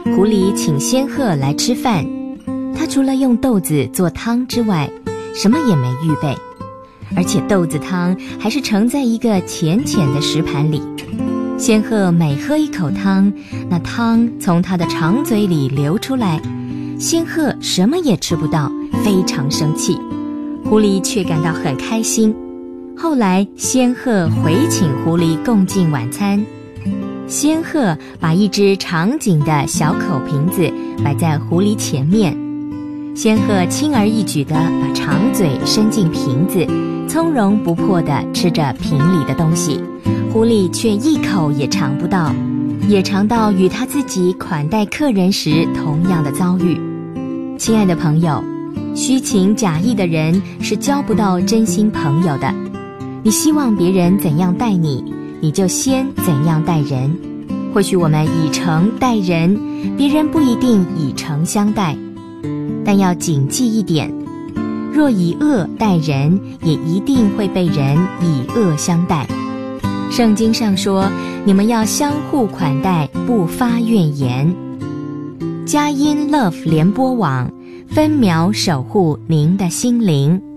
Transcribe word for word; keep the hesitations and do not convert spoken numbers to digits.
狐狸请仙鹤来吃饭，他除了用豆子做汤之外，什么也没预备，而且豆子汤还是盛在一个浅浅的石盘里。仙鹤每喝一口汤，那汤从他的长嘴里流出来，仙鹤什么也吃不到，非常生气。狐狸却感到很开心。后来仙鹤回请狐狸共进晚餐，仙鹤把一只长颈的小口瓶子摆在狐狸前面，仙鹤轻而易举地把长嘴伸进瓶子，从容不迫地吃着瓶里的东西，狐狸却一口也尝不到，也尝到与他自己款待客人时同样的遭遇。亲爱的朋友，虚情假意的人是交不到真心朋友的。你希望别人怎样待你，你就先怎样待人。或许我们以诚待人，别人不一定以诚相待，但要谨记一点，若以恶待人，也一定会被人以恶相待。圣经上说，你们要相互款待，不发怨言。佳音 Love 联播网分秒守护您的心灵。